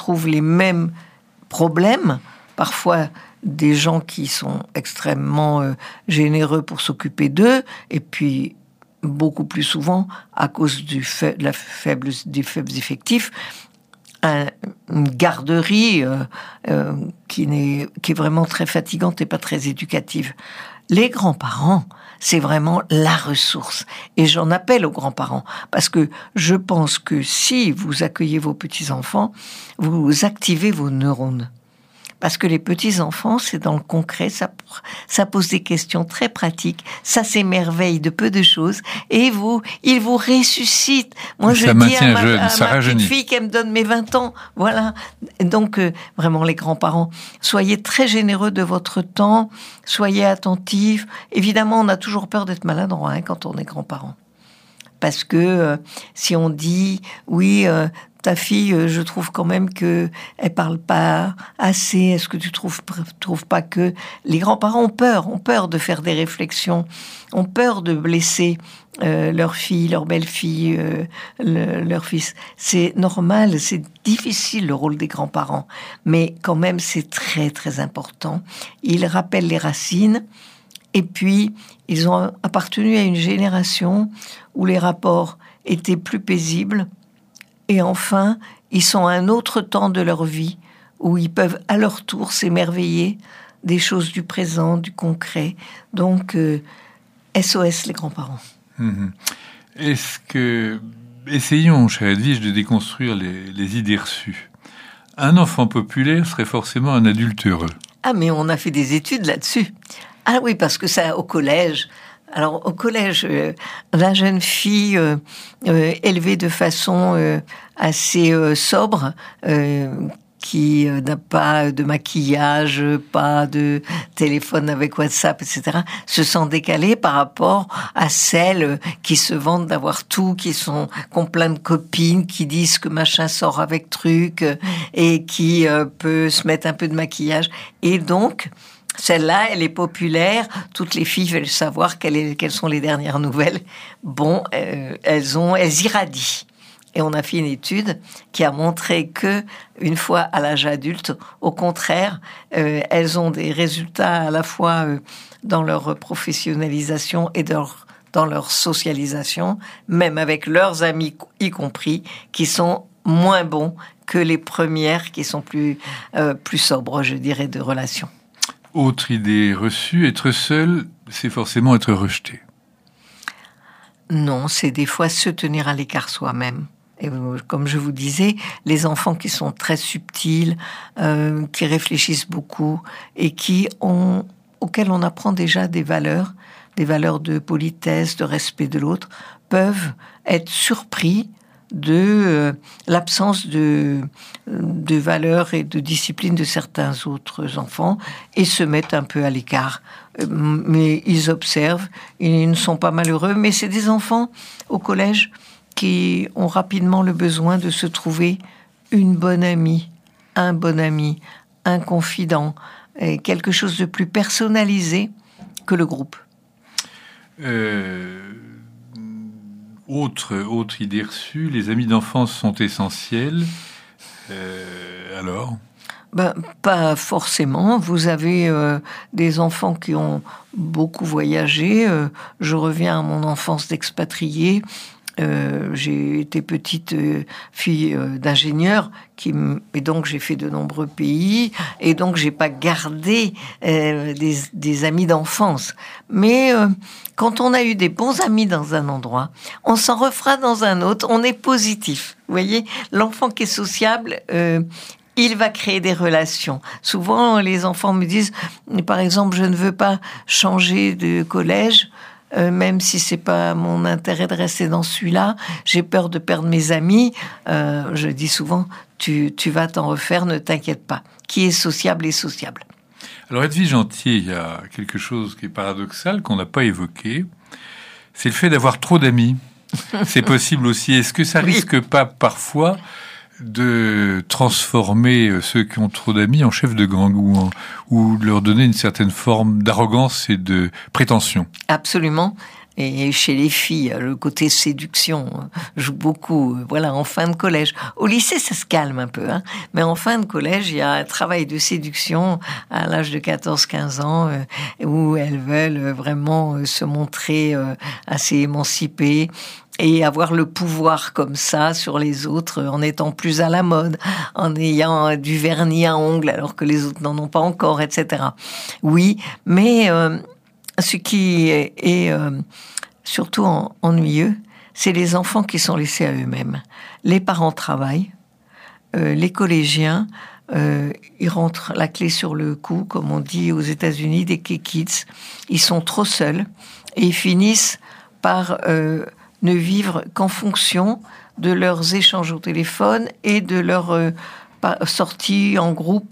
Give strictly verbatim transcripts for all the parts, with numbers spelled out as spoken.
retrouvent les mêmes problèmes, parfois des gens qui sont extrêmement euh, généreux pour s'occuper d'eux, et puis beaucoup plus souvent, à cause du fa- de la faible, des faibles effectifs, un, une garderie euh, euh, qui, n'est, qui est vraiment très fatigante et pas très éducative. Les grands-parents, c'est vraiment la ressource. Et j'en appelle aux grands-parents, parce que je pense que si vous accueillez vos petits-enfants, vous activez vos neurones. Parce que les petits-enfants, c'est dans le concret, ça, ça pose des questions très pratiques, ça s'émerveille de peu de choses, et vous, ils vous ressuscitent. Moi, ça je dis à ma, jeune, à ça ma petite fille qu'elle me donne mes vingt ans, voilà. Donc, euh, vraiment, les grands-parents, soyez très généreux de votre temps, soyez attentifs. Évidemment, on a toujours peur d'être maladroit hein, quand on est grands-parents. Parce que euh, si on dit, oui... Euh, ta fille, je trouve quand même que elle parle pas assez. Est-ce que tu trouves, trouves pas que les grands-parents ont peur, ont peur de faire des réflexions, ont peur de blesser euh, leur fille, leur belle-fille, euh, le, leur fils. C'est normal, c'est difficile le rôle des grands-parents, mais quand même c'est très très important. Ils rappellent les racines. Et puis, ils ont appartenu à une génération où les rapports étaient plus paisibles. Et enfin, ils sont à un autre temps de leur vie où ils peuvent à leur tour s'émerveiller des choses du présent, du concret. Donc, euh, S O S les grands-parents. Mmh. Est-ce que... Essayons, chère Edwige, de déconstruire les, les idées reçues. Un enfant populaire serait forcément un adulte heureux. Ah, mais on a fait des études là-dessus. Ah oui, parce que ça, au collège... Alors, au collège, euh, la jeune fille euh, euh, élevée de façon euh, assez euh, sobre, euh, qui euh, n'a pas de maquillage, pas de téléphone avec WhatsApp, et cetera, se sent décalée par rapport à celles qui se vantent d'avoir tout, qui sont qui ont plein de copines, qui disent que machin sort avec truc et qui euh, peut se mettre un peu de maquillage. Et donc... Celle-là, elle est populaire. Toutes les filles veulent savoir quelles, est, quelles sont les dernières nouvelles. Bon, euh, elles ont, elles irradient. Et on a fait une étude qui a montré que, une fois à l'âge adulte, au contraire, euh, elles ont des résultats à la fois euh, dans leur professionnalisation et dans leur, dans leur socialisation, même avec leurs amis y compris, qui sont moins bons que les premières, qui sont plus, euh, plus sobres, je dirais, de relations. Autre idée reçue, être seul, c'est forcément être rejeté. Non, c'est des fois se tenir à l'écart soi-même. Et comme je vous disais, les enfants qui sont très subtils, euh, qui réfléchissent beaucoup et qui ont, auxquels on apprend déjà des valeurs, des valeurs de politesse, de respect de l'autre, peuvent être surpris de euh, l'absence de, de valeurs et de discipline de certains autres enfants et se mettent un peu à l'écart. Euh, mais ils observent, ils ne sont pas malheureux, mais c'est des enfants au collège qui ont rapidement le besoin de se trouver une bonne amie, un bon ami, un confident, et quelque chose de plus personnalisé que le groupe. Euh... Autre, autre idée reçue, les amis d'enfance sont essentiels. Euh, alors ben, pas forcément. Vous avez euh, des enfants qui ont beaucoup voyagé. Euh, je reviens à mon enfance d'expatrié. Euh, j'ai été petite euh, fille euh, d'ingénieur qui m... et donc j'ai fait de nombreux pays et donc j'ai pas gardé euh, des, des amis d'enfance. Mais euh, quand on a eu des bons amis dans un endroit, on s'en refera dans un autre. On est positif. Vous voyez, l'enfant qui est sociable. Euh, Il va créer des relations. Souvent, les enfants me disent, par exemple, je ne veux pas changer de collège. Euh, même si c'est pas mon intérêt de rester dans celui-là, j'ai peur de perdre mes amis. Euh, je dis souvent, tu, tu vas t'en refaire, ne t'inquiète pas. Qui est sociable est sociable. Alors, Edwige Antier, il y a quelque chose qui est paradoxal, qu'on n'a pas évoqué. C'est le fait d'avoir trop d'amis. C'est possible aussi. Est-ce que ça risque oui. pas parfois de transformer ceux qui ont trop d'amis en chefs de gang ou, en, ou de leur donner une certaine forme d'arrogance et de prétention? Absolument. Et chez les filles, le côté séduction joue beaucoup. Voilà, en fin de collège. Au lycée, ça se calme un peu, hein. Mais en fin de collège, il y a un travail de séduction à l'âge de quatorze quinze ans euh, où elles veulent vraiment euh, se montrer euh, assez émancipées et avoir le pouvoir comme ça sur les autres en étant plus à la mode, en ayant du vernis à ongles alors que les autres n'en ont pas encore, et cetera. Oui, mais euh, ce qui est... est euh, surtout en, ennuyeux, c'est les enfants qui sont laissés à eux-mêmes. Les parents travaillent, euh, les collégiens, euh, ils rentrent la clé sur le cou, comme on dit aux États-Unis, des K-Kids. Ils sont trop seuls et ils finissent par euh, ne vivre qu'en fonction de leurs échanges au téléphone et de leurs euh, sorties en groupe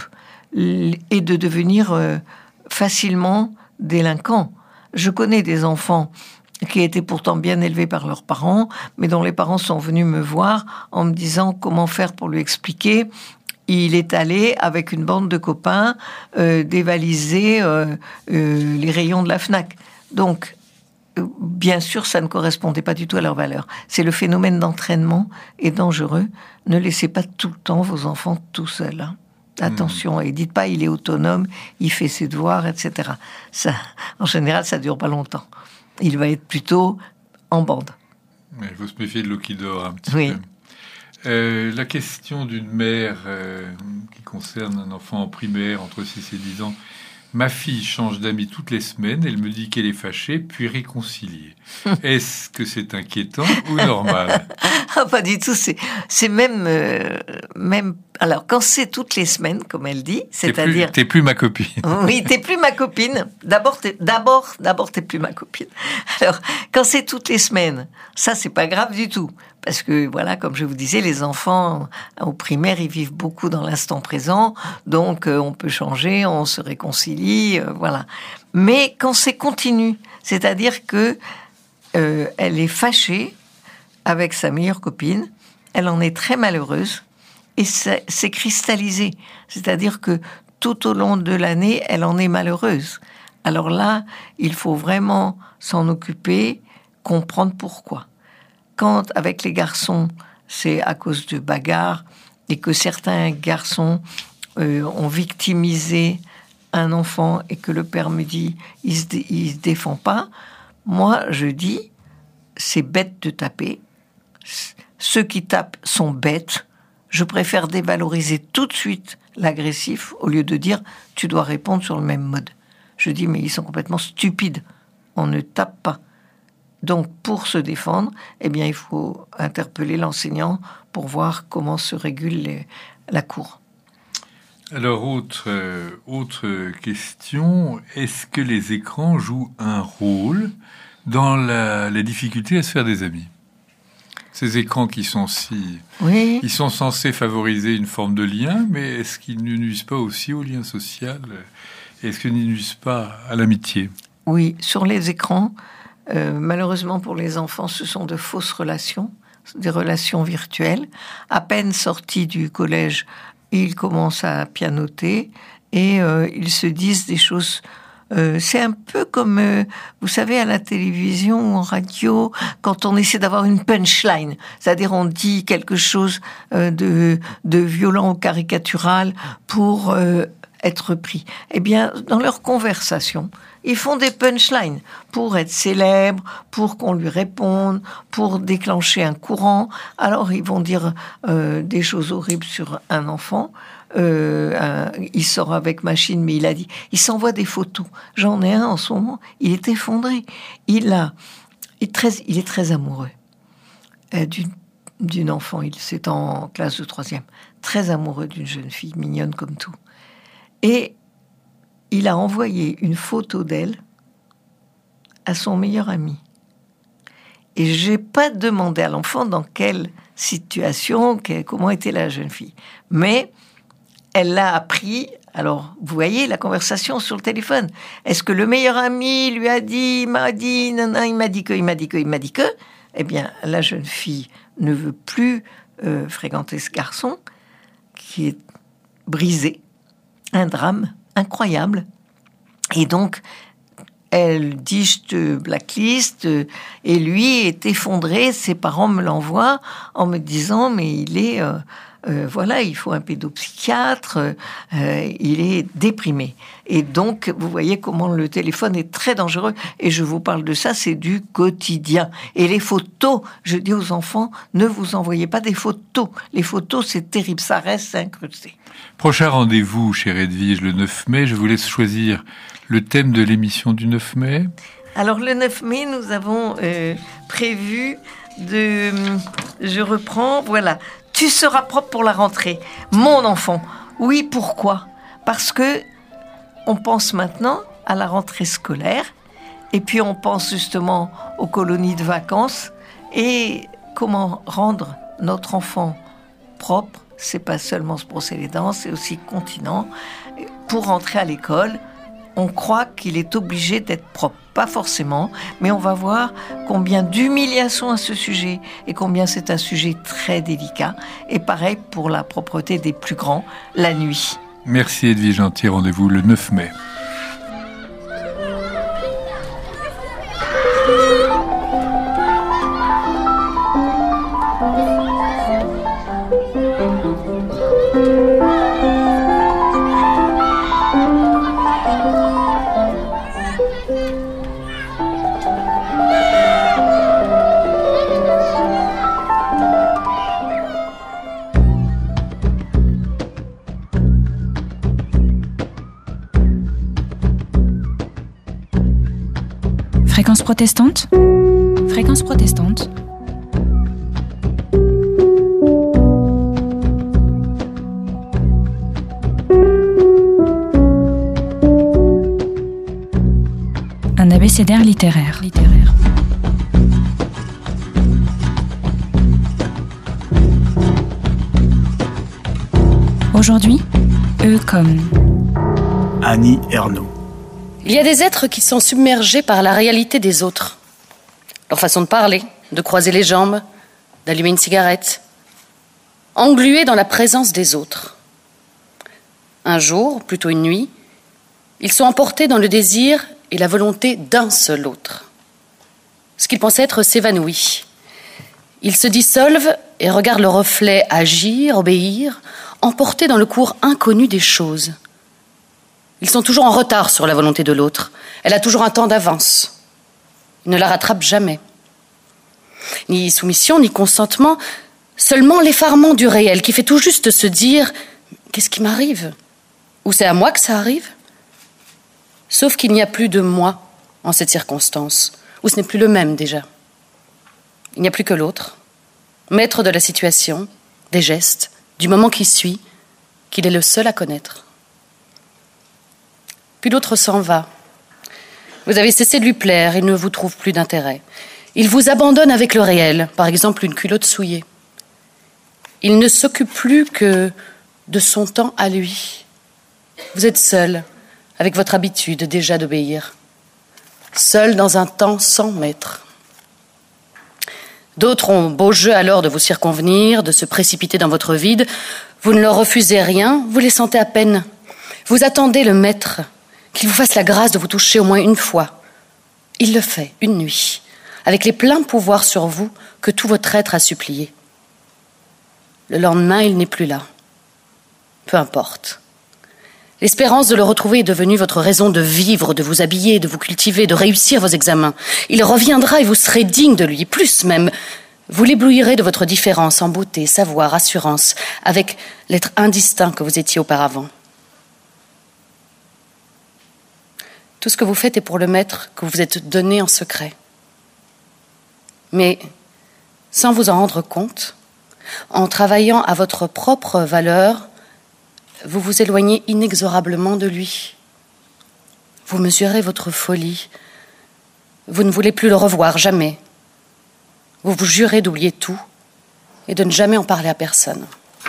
et de devenir euh, facilement délinquants. Je connais des enfants qui étaient pourtant bien élevés par leurs parents, mais dont les parents sont venus me voir en me disant comment faire pour lui expliquer. Il est allé avec une bande de copains euh, dévaliser euh, euh, les rayons de la Fnac. Donc, euh, bien sûr, ça ne correspondait pas du tout à leurs valeurs. C'est le phénomène d'entraînement est dangereux. Ne laissez pas tout le temps vos enfants tout seuls, hein. Attention, et dites pas il est autonome, il fait ses devoirs, et cetera. Ça, en général, ça dure pas longtemps. Il va être plutôt en bande. Il faut se méfier de l'eau qui dort un petit oui. peu. Euh, la question d'une mère euh, qui concerne un enfant en primaire entre six et dix ans. Ma fille change d'amis toutes les semaines, elle me dit qu'elle est fâchée, puis réconciliée. Est-ce que c'est inquiétant ou normal? Ah, pas du tout, c'est, c'est même, euh, même... Alors, quand c'est toutes les semaines, comme elle dit, c'est-à-dire... T'es plus, t'es plus ma copine. Oui, t'es plus ma copine. D'abord, t'es, d'abord, d'abord, t'es plus ma copine. Alors, quand c'est toutes les semaines, ça, c'est pas grave du tout. Parce que, voilà, comme je vous disais, les enfants, au primaire, ils vivent beaucoup dans l'instant présent. Donc, euh, on peut changer, on se réconcilie, euh, voilà. Mais quand c'est continu, c'est-à-dire que euh, elle est fâchée avec sa meilleure copine, elle en est très malheureuse, et c'est, c'est cristallisé. C'est-à-dire que tout au long de l'année, elle en est malheureuse. Alors là, il faut vraiment s'en occuper, comprendre pourquoi. Quand, avec les garçons, c'est à cause de bagarres, et que certains garçons euh, ont victimisé un enfant, et que le père me dit « il se, dé- il se défend pas », moi, je dis « c'est bête de taper ». Ceux qui tapent sont bêtes. Je préfère dévaloriser tout de suite l'agressif au lieu de dire « tu dois répondre sur le même mode ». Je dis « mais ils sont complètement stupides. On ne tape pas ». Donc, pour se défendre, eh bien, il faut interpeller l'enseignant pour voir comment se régule les, la cour. Alors, autre, euh, autre question, est-ce que les écrans jouent un rôle dans la, la difficulté à se faire des amis? Ces écrans qui sont si... Oui. Ils sont censés favoriser une forme de lien, mais est-ce qu'ils ne nuisent pas aussi au lien social? Est-ce qu'ils ne nuisent pas à l'amitié? Oui, sur les écrans, euh, malheureusement pour les enfants, ce sont de fausses relations, des relations virtuelles. À peine sortis du collège, ils commencent à pianoter et euh, ils se disent des choses... Euh, c'est un peu comme, euh, vous savez, à la télévision ou en radio, quand on essaie d'avoir une punchline, c'est-à-dire on dit quelque chose euh, de, de violent ou caricatural pour euh, être pris. Eh bien, dans leur conversation, ils font des punchlines pour être célèbres, pour qu'on lui réponde, pour déclencher un courant. Alors, ils vont dire euh, des choses horribles sur un enfant. Euh, un, il sort avec machine, mais il a dit, il s'envoie des photos. J'en ai un en ce moment, il est effondré. Il a, il est très, il est très amoureux euh, d'une, d'une enfant. Il c'est en classe de troisième, très amoureux d'une jeune fille mignonne comme tout. Et il a envoyé une photo d'elle à son meilleur ami. Et j'ai pas demandé à l'enfant dans quelle situation, comment était la jeune fille, mais elle l'a appris. Alors, vous voyez la conversation sur le téléphone. Est-ce que le meilleur ami lui a dit, il m'a dit, non, non, il m'a dit que, il m'a dit que, il m'a dit que. Eh bien, la jeune fille ne veut plus euh, fréquenter ce garçon qui est brisé. Un drame incroyable. Et donc, elle dit je te blacklist, et lui est effondré. Ses parents me l'envoient en me disant mais il est euh, euh, voilà, il faut un pédopsychiatre, euh, il est déprimé. Et donc vous voyez comment le téléphone est très dangereux, et je vous parle de ça, c'est du quotidien. Et les photos, je dis aux enfants, ne vous envoyez pas des photos, les photos c'est terrible, ça reste incrusté. Prochain rendez-vous, chère Edwige, le neuf mai, je vous laisse choisir le thème de l'émission du neuf mai. Alors le neuf mai, nous avons euh, prévu de... Je reprends, voilà. Tu seras propre pour la rentrée. Mon enfant. Oui, pourquoi ? Parce que on pense maintenant à la rentrée scolaire, et puis on pense justement aux colonies de vacances, et comment rendre notre enfant propre. C'est pas seulement se brosser les dents, c'est aussi continent. Pour rentrer à l'école, on croit qu'il est obligé d'être propre. Pas forcément, mais on va voir combien d'humiliation à ce sujet et combien c'est un sujet très délicat. Et pareil pour la propreté des plus grands, la nuit. Merci Edwige Gentil, rendez-vous le neuf mai. Fréquence protestante. Fréquence protestante. Un abécédaire littéraire. littéraire. Aujourd'hui, eux comme Annie Ernaux. Il y a des êtres qui sont submergés par la réalité des autres. Leur façon de parler, de croiser les jambes, d'allumer une cigarette, englués dans la présence des autres. Un jour, plutôt une nuit, ils sont emportés dans le désir et la volonté d'un seul autre. Ce qu'ils pensaient être s'évanouit. Ils se dissolvent et regardent le reflet agir, obéir, emportés dans le cours inconnu des choses. Ils sont toujours en retard sur la volonté de l'autre. Elle a toujours un temps d'avance. Ils ne la rattrapent jamais. Ni soumission, ni consentement, seulement l'effarement du réel qui fait tout juste se dire « Qu'est-ce qui m'arrive ? Ou c'est à moi que ça arrive ?» Sauf qu'il n'y a plus de moi en cette circonstance, où ce n'est plus le même déjà. Il n'y a plus que l'autre, maître de la situation, des gestes, du moment qui suit, qu'il est le seul à connaître. Puis l'autre s'en va. Vous avez cessé de lui plaire, il ne vous trouve plus d'intérêt. Il vous abandonne avec le réel, par exemple une culotte souillée. Il ne s'occupe plus que de son temps à lui. Vous êtes seul, avec votre habitude déjà d'obéir. Seul dans un temps sans maître. D'autres ont beau jeu alors de vous circonvenir, de se précipiter dans votre vide. Vous ne leur refusez rien, vous les sentez à peine. Vous attendez le maître, qu'il vous fasse la grâce de vous toucher au moins une fois. Il le fait, une nuit, avec les pleins pouvoirs sur vous que tout votre être a supplié. Le lendemain, il n'est plus là. Peu importe. L'espérance de le retrouver est devenue votre raison de vivre, de vous habiller, de vous cultiver, de réussir vos examens. Il reviendra et vous serez digne de lui, plus même. Vous l'éblouirez de votre différence en beauté, savoir, assurance, avec l'être indistinct que vous étiez auparavant. Tout ce que vous faites est pour le maître que vous vous êtes donné en secret. Mais, sans vous en rendre compte, en travaillant à votre propre valeur, vous vous éloignez inexorablement de lui. Vous mesurez votre folie. Vous ne voulez plus le revoir, jamais. Vous vous jurez d'oublier tout et de ne jamais en parler à personne.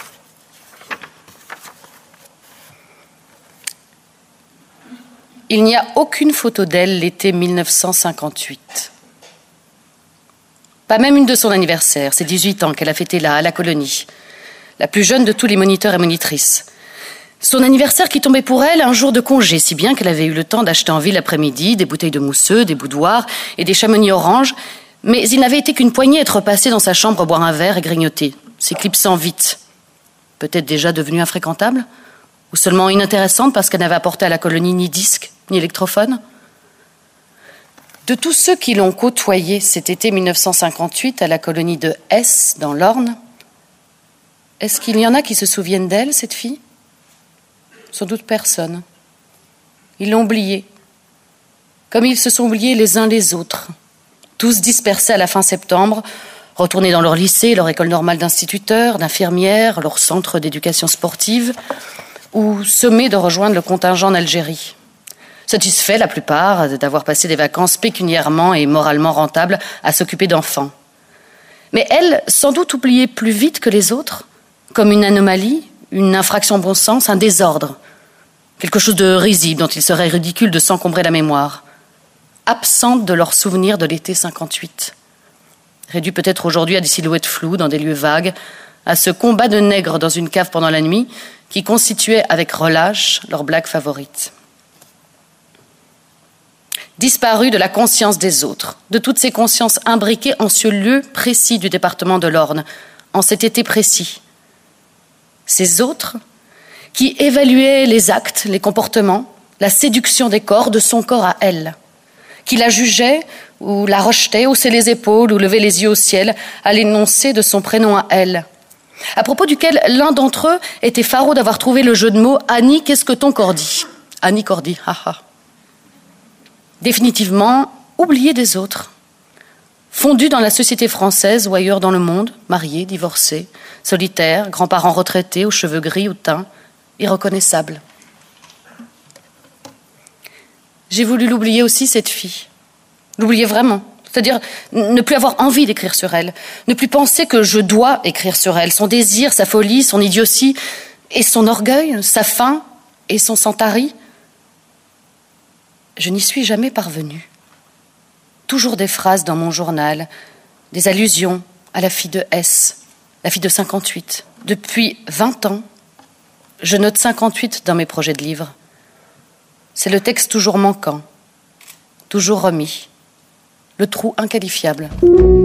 Il n'y a aucune photo d'elle l'été mille neuf cent cinquante-huit. Pas même une de son anniversaire, ses dix-huit ans qu'elle a fêté là, à la colonie. La plus jeune de tous les moniteurs et monitrices. Son anniversaire qui tombait pour elle un jour de congé, si bien qu'elle avait eu le temps d'acheter en ville l'après-midi des bouteilles de mousseux, des boudoirs et des chamonix oranges, mais il n'avait été qu'une poignée être passée dans sa chambre boire un verre et grignoter, s'éclipsant vite. Peut-être déjà devenue infréquentable ? Ou seulement inintéressante parce qu'elle n'avait apporté à la colonie ni disque, ni électrophone ? De tous ceux qui l'ont côtoyée cet été mille neuf cent cinquante-huit à la colonie de Hesse, dans l'Orne, est-ce qu'il y en a qui se souviennent d'elle, cette fille ? Sans doute personne. Ils l'ont oubliée, comme ils se sont oubliés les uns les autres, tous dispersés à la fin septembre, retournés dans leur lycée, leur école normale d'instituteurs, d'infirmières, leur centre d'éducation sportive, ou sommés de rejoindre le contingent en Algérie. Satisfaits, la plupart, d'avoir passé des vacances pécuniairement et moralement rentables à s'occuper d'enfants. Mais elle, sans doute oubliée plus vite que les autres, comme une anomalie, une infraction au bon sens, un désordre, quelque chose de risible dont il serait ridicule de s'encombrer la mémoire, absente de leurs souvenirs de l'été cinquante-huit, réduit peut-être aujourd'hui à des silhouettes floues dans des lieux vagues, à ce combat de nègres dans une cave pendant la nuit qui constituait avec relâche leur blague favorite. Disparu de la conscience des autres, de toutes ces consciences imbriquées en ce lieu précis du département de l'Orne, en cet été précis. Ces autres qui évaluaient les actes, les comportements, la séduction des corps, de son corps à elle, qui la jugeaient ou la rejetaient, haussaient les épaules ou levaient les yeux au ciel à l'énoncé de son prénom à elle, à propos duquel l'un d'entre eux était faraud d'avoir trouvé le jeu de mots « Annie, qu'est-ce que ton corps dit ?» Annie Cordy, haha. Définitivement oublié des autres, fondu dans la société française ou ailleurs dans le monde, marié, divorcé, solitaire, grands-parents retraités aux cheveux gris ou teints, irreconnaissable. J'ai voulu l'oublier aussi, cette fille. L'oublier vraiment. C'est-à-dire ne plus avoir envie d'écrire sur elle, ne plus penser que je dois écrire sur elle, son désir, sa folie, son idiotie, et son orgueil, sa faim et son sans-tari. Je n'y suis jamais parvenue. Toujours des phrases dans mon journal, des allusions à la fille de Hesse, la fille de cinquante-huit. Depuis vingt ans, je note cinquante-huit dans mes projets de livres. C'est le texte toujours manquant, toujours remis, le trou inqualifiable.